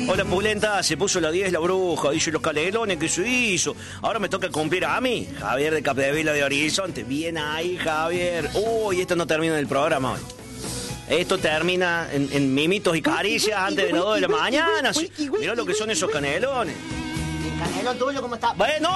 Hola, Pulenta, se puso la 10 la bruja, dice los canelones que se hizo. Ahora me toca cumplir a mí, Javier de Capdevila de Horizonte. Bien ahí, Javier. Uy, esto no termina en el programa hoy. Esto termina en mimitos y caricias antes de las 2 de la mañana. Mirá lo que son esos canelones. ¿El canelón tuyo cómo está? Bueno,